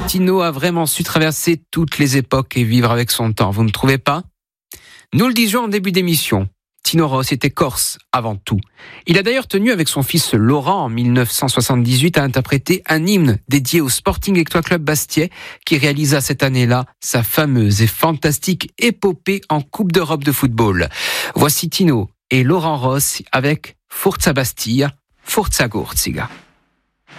Tino a vraiment su traverser toutes les époques et vivre avec son temps, vous ne trouvez pas ? Nous le disions en début d'émission, Tino Ross était corse avant tout. Il a d'ailleurs tenu avec son fils Laurent en 1978 à interpréter un hymne dédié au Sporting Étoile Club Bastiais qui réalisa cette année-là sa fameuse et fantastique épopée en Coupe d'Europe de football. Voici Tino et Laurent Ross avec Forza Bastia, Forza Gorziga.